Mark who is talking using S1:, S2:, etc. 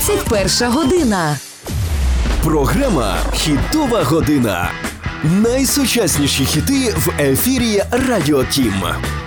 S1: 21 година.
S2: Програма «Хітова година». Найсучасніші хіти в ефірі Радіо Тім.